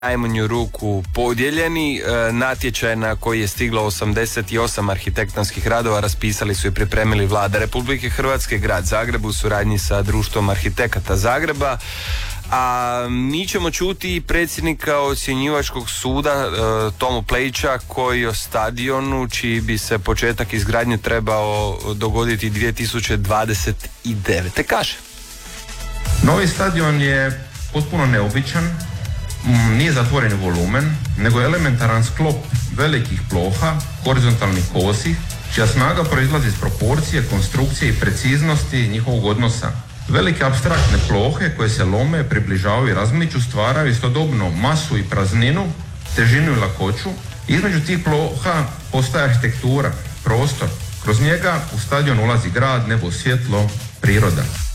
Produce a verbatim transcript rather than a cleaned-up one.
najmanju ruku podijeljeni. E, natječaj na koji je stiglo osamdeset osam arhitektonskih radova raspisali su i pripremili Vlada Republike Hrvatske, Grad Zagreb u suradnji sa Društvom arhitekata Zagreba. A mi ćemo čuti predsjednika ocjenjivačkog suda e, Tomu Plejića koji o stadionu čiji bi se početak izgradnje trebao dogoditi dvije tisuće dvadeset devete kaže. Novi stadion je potpuno neobičan, nije zatvoreni volumen, nego elementaran sklop velikih ploha, horizontalnih kosi, čija snaga proizlazi iz proporcije, konstrukcije i preciznosti njihovog odnosa. Velike apstraktne plohe koje se lome, približavaju i razmiču stvaraju istodobno masu i prazninu, težinu i lakoću. Između tih ploha postaje arhitektura, prostor. Kroz njega u stadion ulazi grad, nebo, svjetlo, priroda.